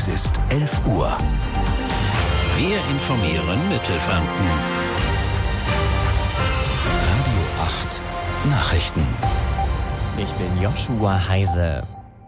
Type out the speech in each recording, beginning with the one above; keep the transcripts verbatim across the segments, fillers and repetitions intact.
Es ist elf Uhr. Wir informieren Mittelfranken. Radio acht Nachrichten. Ich bin Joshua Heise.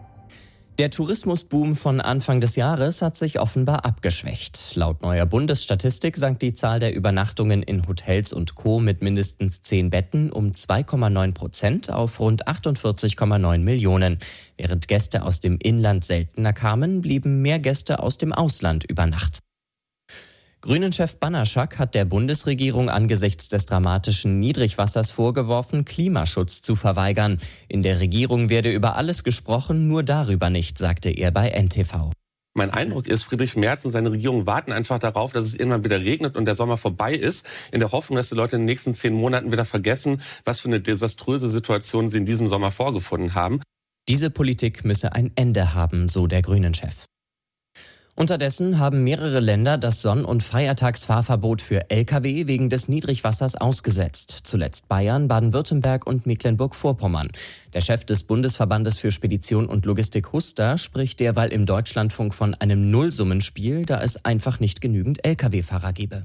Der Tourismusboom von Anfang des Jahres hat sich offenbar abgeschwächt. Laut neuer Bundesstatistik sank die Zahl der Übernachtungen in Hotels und Co. mit mindestens zehn Betten um zwei Komma neun Prozent auf rund achtundvierzig Komma neun Millionen. Während Gäste aus dem Inland seltener kamen, blieben mehr Gäste aus dem Ausland über Nacht. Grünen-Chef Banaszak hat der Bundesregierung angesichts des dramatischen Niedrigwassers vorgeworfen, Klimaschutz zu verweigern. In der Regierung werde über alles gesprochen, nur darüber nicht, sagte er bei N T V. Mein Eindruck ist, Friedrich Merz und seine Regierung warten einfach darauf, dass es irgendwann wieder regnet und der Sommer vorbei ist, in der Hoffnung, dass die Leute in den nächsten zehn Monaten wieder vergessen, was für eine desaströse Situation sie in diesem Sommer vorgefunden haben. Diese Politik müsse ein Ende haben, so der Grünen-Chef. Unterdessen haben mehrere Länder das Sonn- und Feiertagsfahrverbot für L K W wegen des Niedrigwassers ausgesetzt. Zuletzt Bayern, Baden-Württemberg und Mecklenburg-Vorpommern. Der Chef des Bundesverbandes für Spedition und Logistik Huster spricht derweil im Deutschlandfunk von einem Nullsummenspiel, da es einfach nicht genügend L K W-Fahrer gebe.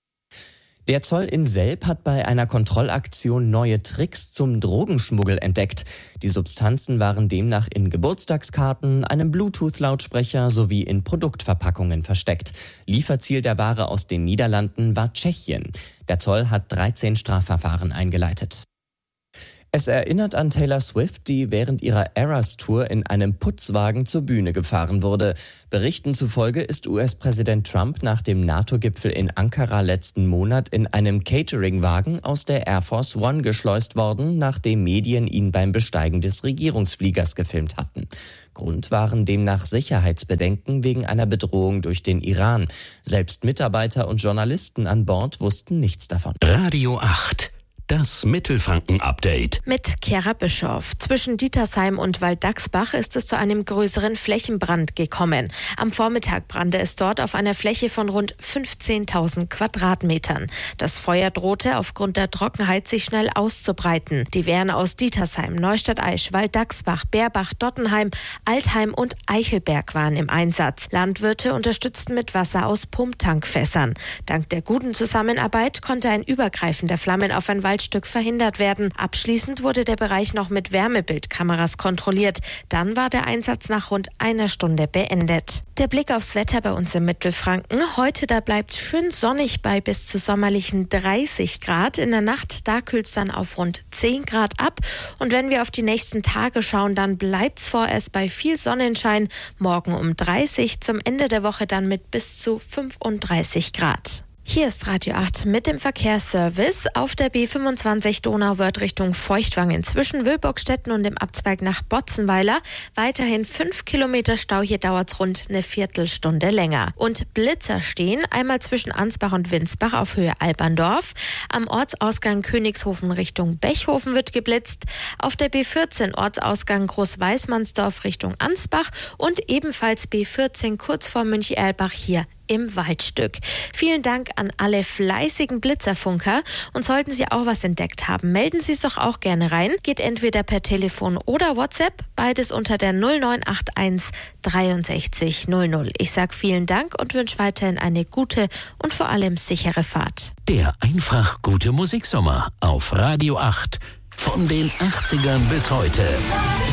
Der Zoll in Selb hat bei einer Kontrollaktion neue Tricks zum Drogenschmuggel entdeckt. Die Substanzen waren demnach in Geburtstagskarten, einem Bluetooth-Lautsprecher sowie in Produktverpackungen versteckt. Lieferziel der Ware aus den Niederlanden war Tschechien. Der Zoll hat dreizehn Strafverfahren eingeleitet. Es erinnert an Taylor Swift, die während ihrer Eras-Tour in einem Putzwagen zur Bühne gefahren wurde. Berichten zufolge ist U S-Präsident Trump nach dem NATO-Gipfel in Ankara letzten Monat in einem Catering-Wagen aus der Air Force One geschleust worden, nachdem Medien ihn beim Besteigen des Regierungsfliegers gefilmt hatten. Grund waren demnach Sicherheitsbedenken wegen einer Bedrohung durch den Iran. Selbst Mitarbeiter und Journalisten an Bord wussten nichts davon. Radio acht. Das Mittelfranken-Update. Mit Chiara Bischoff. Zwischen Dietersheim und Walddachsbach ist es zu einem größeren Flächenbrand gekommen. Am Vormittag brannte es dort auf einer Fläche von rund fünfzehntausend Quadratmetern. Das Feuer drohte aufgrund der Trockenheit sich schnell auszubreiten. Die Wehren aus Dietersheim, Neustadt-Aisch, Walddachsbach, Beerbach, Dottenheim, Altheim und Eichelberg waren im Einsatz. Landwirte unterstützten mit Wasser aus Pumptankfässern. Dank der guten Zusammenarbeit konnte ein Übergreifen der Flammen auf ein Waldstück verhindert werden. Abschließend wurde der Bereich noch mit Wärmebildkameras kontrolliert. Dann war der Einsatz nach rund einer Stunde beendet. Der Blick aufs Wetter bei uns im Mittelfranken. Heute, da bleibt es schön sonnig bei bis zu sommerlichen dreißig Grad. In der Nacht, da kühlt es dann auf rund zehn Grad ab. Und wenn wir auf die nächsten Tage schauen, dann bleibt es vorerst bei viel Sonnenschein. Morgen um dreißig, zum Ende der Woche dann mit bis zu fünfunddreißig Grad. Hier ist Radio acht mit dem Verkehrsservice auf der B fünfundzwanzig Donauwörth Richtung Feuchtwangen zwischen Wilburgstetten und dem Abzweig nach Botzenweiler. Weiterhin fünf Kilometer Stau, hier dauert es rund eine Viertelstunde länger. Und Blitzer stehen, einmal zwischen Ansbach und Winsbach auf Höhe Alberndorf. Am Ortsausgang Königshofen Richtung Bechhofen wird geblitzt. Auf der B vierzehn Ortsausgang Großweißmannsdorf Richtung Ansbach und ebenfalls B vierzehn kurz vor München-Erlbach hier im Waldstück. Vielen Dank an alle fleißigen Blitzerfunker und sollten Sie auch was entdeckt haben, melden Sie es doch auch gerne rein. Geht entweder per Telefon oder WhatsApp, beides unter der null neun acht eins dreiundsechzig null null. Ich sage vielen Dank und wünsche weiterhin eine gute und vor allem sichere Fahrt. Der einfach gute Musiksommer auf Radio acht. Von den achtzigern bis heute.